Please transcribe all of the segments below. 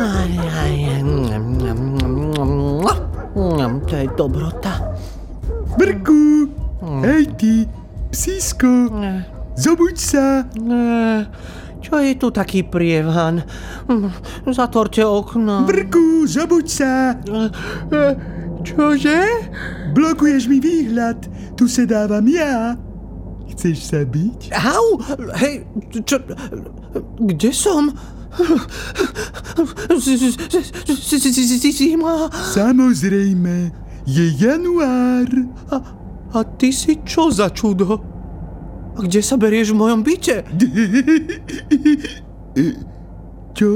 To je dobrota. Brku, hej ty, psísko, zobuď sa. Čo je tu taký prievan? Zatvorte okno. Brku, zobuď sa. Čože? Blokuješ mi výhľad, tu sedávam ja. Chceš sa byť? Au! Hej, čo? Kde som? Zima. Samozrejme, je január. A ty si čo za čudo? A kde sa berieš v mojom byte? Čo?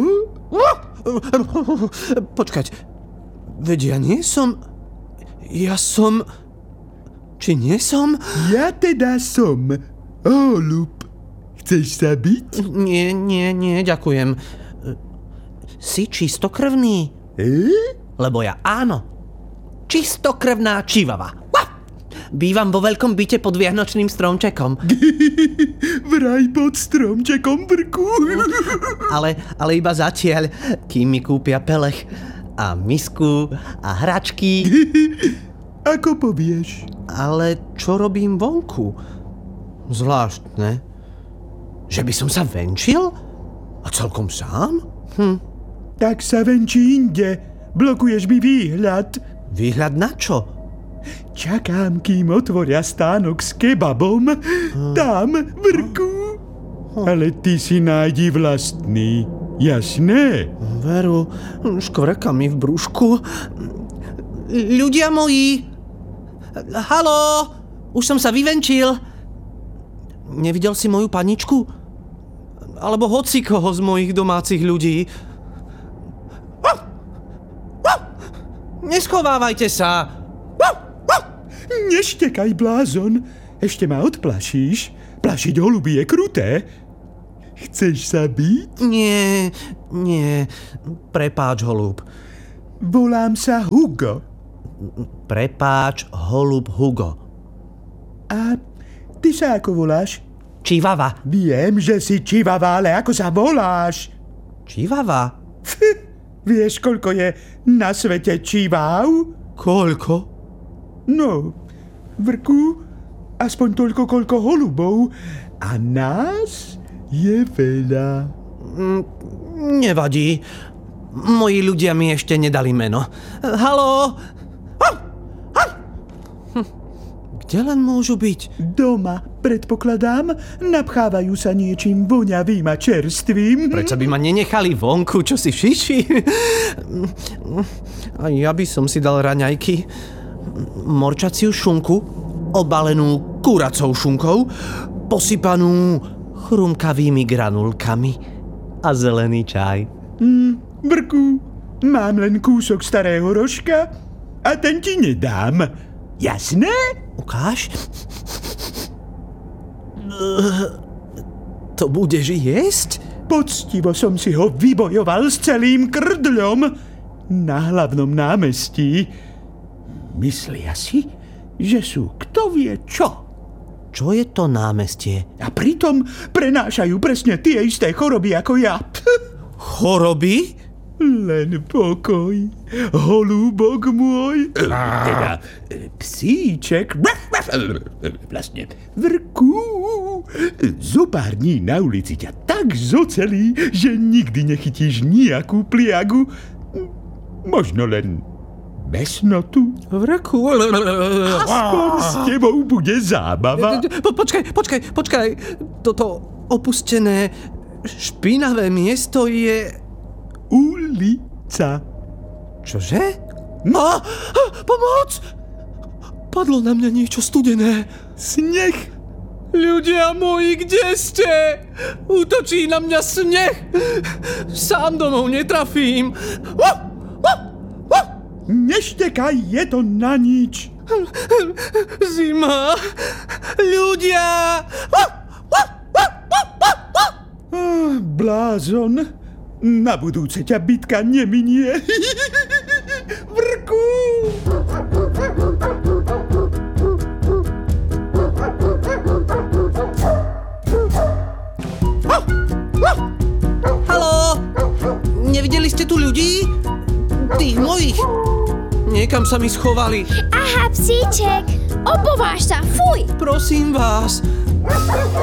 Počkať, veď ja nie som... Ja som... Či nie som? Ja teda som holub. Chceš sa byť? Nie, ďakujem. Si čistokrvný? Lebo ja áno. Čistokrvná čivava. Bývam vo veľkom byte pod vianočným stromčekom. Vraj pod stromčekom, Brku. Ale iba zatiaľ, kým mi kúpia pelech a misku a hračky. Ako povieš? Ale čo robím vonku? Zvláštne. Že by som sa venčil? A celkom sám? Tak sa venči inde. Blokuješ mi výhľad. Výhľad na čo? Čakám, kým otvoria stánok s kebabom. Tam, Brku. Ale ty si nájdi vlastný. Jasné? Veru, škvrka mi v brúšku. Ľudia moji! Haló! Už som sa vyvenčil. Nevidel si moju paničku? Alebo hocikoho z mojich domácich ľudí? Neschovávajte sa! Neštekaj, blázon. Ešte ma odplašíš. Plašiť holuby je kruté. Chceš sa byť? Nie. Prepáč, holub. Volám sa Hugo. Prepáč, holub Hugo. A ty sa ako voláš? Čivava. Viem, že si čivava, ale ako sa voláš? Čivava? Vieš, koľko je na svete čivav? Koľko? No, Vrku, aspoň toľko, koľko holubov. A nás je veľa. Nevadí. Moji ľudia mi ešte nedali meno. Haló? Kde len môžu byť? Doma, predpokladám, napchávajú sa niečím voňavým a čerstvým. Prečo by ma nenechali vonku, čo si šiši? A ja by som si dal raňajky. Morčaciu šunku, obalenú kuracou šunkou, posypanú chrumkavými granulkami a zelený čaj. Brku, mám len kúsok starého rožka a ten ti nedám. Jasné? Ukáž? To budeš jesť? Poctivo som si ho vybojoval s celým krdľom na hlavnom námestí. Myslia si, že sú kto vie čo. Čo je to námestie? A pritom prenášajú presne tie isté choroby ako ja. Choroby? Len pokoj, holúbok môj. Teda psíček. Vlastne Vrku. Zo pár dní na ulici ťa tak zocelí, že nikdy nechytíš nejakú pliagu. Možno len besnotu. Vrku. Aspoň s tebou bude zábava. Počkaj. Toto opustené, špinavé miesto je... Ulica. Čože? Pomoc! Padlo na mňa niečo studené. Sneh. Ľudia moji, kde ste? Útočí na mňa sneh. Sám domov netrafím. Neštekaj, je to na nič. Zima. Ľudia. Blázon. Na budúce ťa bitka neminie. Vrku! Haló? Nevideli ste tu ľudí? Tých mojich. Niekam sa mi schovali. Aha, psíček, opováž sa, fuj! Prosím vás.